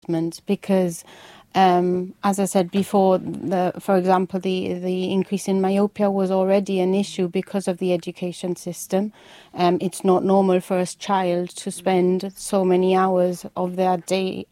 assessment because, as I said before, for example, the increase in myopia was already an issue because of the education system. It's not normal for a child to spend so many hours of their day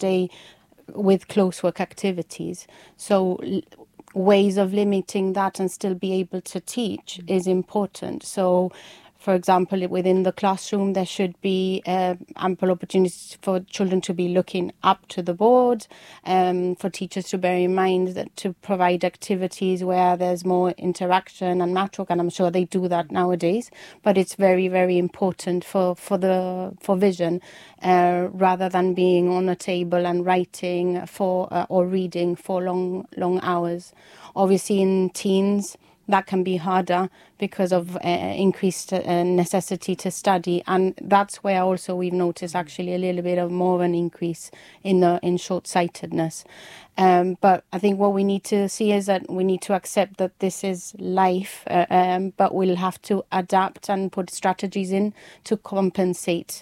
with close work activities. So ways of limiting that and still be able to teach is important. So, for example, within the classroom, there should be ample opportunities for children to be looking up to the board, for teachers to bear in mind that to provide activities where there's more interaction and matchwork, and I'm sure they do that nowadays. But it's very, very important for vision, rather than being on a table and writing or reading for long hours. Obviously, in teens, that can be harder because of increased necessity to study, and that's where also we've noticed actually a little bit of more of an increase in short-sightedness. But I think what we need to see is that we need to accept that this is life, but we'll have to adapt and put strategies in to compensate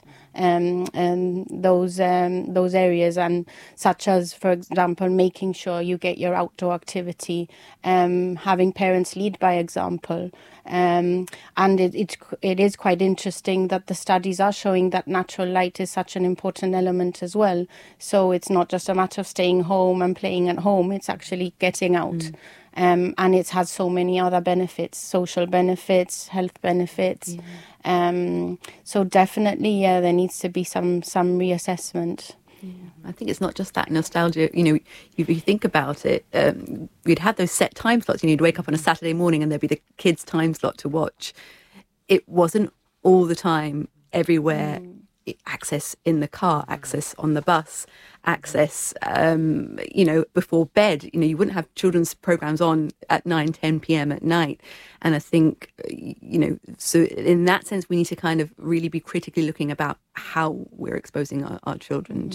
those areas, and such as, for example, making sure you get your outdoor activity, having parents lead by example. And it is quite interesting that the studies are showing that natural light is such an important element as well. So it's not just a matter of staying home and playing at home, it's actually getting out. And it has so many other benefits, social benefits, health benefits. So definitely, there needs to be some reassessment. Yeah. I think it's not just that nostalgia. You know, if you think about it, we'd have those set time slots. You'd wake up on a Saturday morning and there'd be the kids' time slot to watch. It wasn't all the time, everywhere. Access in the car, access on the bus, access, before bed. You know, you wouldn't have children's programs on at 9-10 p.m. at night. And I think, so in that sense, we need to kind of really be critically looking about how we're exposing our children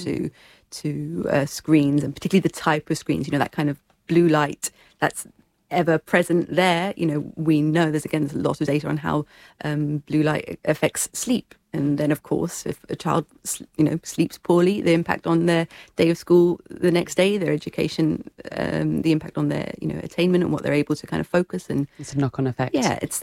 to screens, and particularly the type of screens, that kind of blue light that's ever present there. We know there's a lot of data on how blue light affects sleep. And then, of course, if a child, sleeps poorly, the impact on their day of school the next day, their education, the impact on their, attainment and what they're able to kind of focus. And it's a knock-on effect. Yeah, it's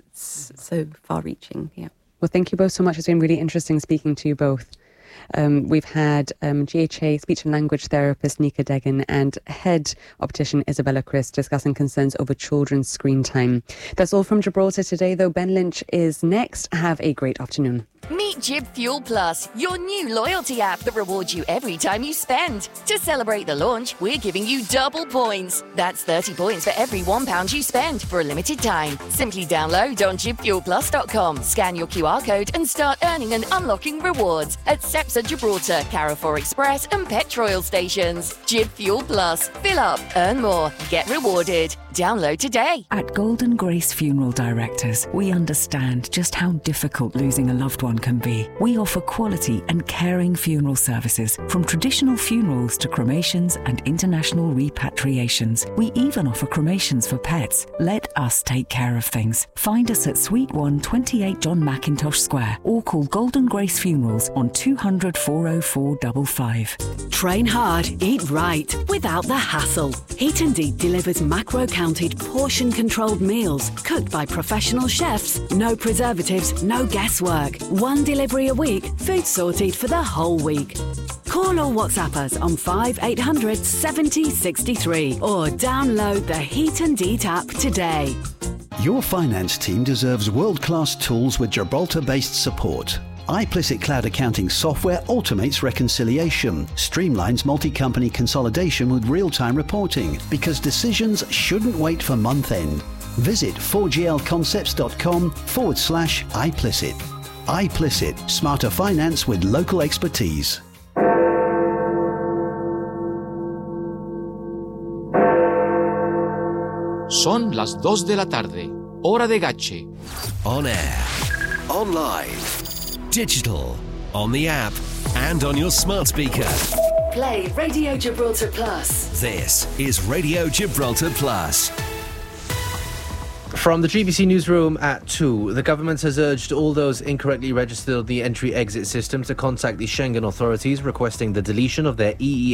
so far-reaching, yeah. Well, thank you both so much. It's been really interesting speaking to you both. We've had GHA speech and language therapist Nika Degan and head optician Isabella Chris discussing concerns over children's screen time. That's all from Gibraltar today, though. Ben Lynch is next. Have a great afternoon. Meet Jib Fuel Plus, your new loyalty app that rewards you every time you spend. To celebrate the launch, we're giving you double points. That's 30 points for every £1 you spend for a limited time. Simply download on jibfuelplus.com, scan your QR code and start earning and unlocking rewards at Cepsa Gibraltar, Carrefour Express and Petrol stations. Jib Fuel Plus. Fill up, earn more, get rewarded. Download today. At Golden Grace Funeral Directors, we understand just how difficult losing a loved one can be. We offer quality and caring funeral services, from traditional funerals to cremations and international repatriations. We even offer cremations for pets. Let us take care of things. Find us at Suite 1, 28 John Mackintosh Square, or call Golden Grace Funerals on 200 404 55. Train hard, eat right, without the hassle. Heat and Eat delivers macro-counted, portion-controlled meals, cooked by professional chefs. No preservatives, no guesswork. One delivery a week, food sorted for the whole week. Call or WhatsApp us on 5800 70 63 or download the Heat and Eat app today. Your finance team deserves world-class tools with Gibraltar-based support. iPlicit Cloud Accounting software automates reconciliation, streamlines multi-company consolidation with real-time reporting, because decisions shouldn't wait for month-end. Visit 4glconcepts.com/iPlicit. iPlicit, smarter finance with local expertise. Son las 2 de la tarde, hora de Gache. On air, online, digital, on the app, and on your smart speaker. Play Radio Gibraltar Plus. This is Radio Gibraltar Plus. From the GBC newsroom at 2, the government has urged all those incorrectly registered on the entry-exit system to contact the Schengen authorities requesting the deletion of their EEA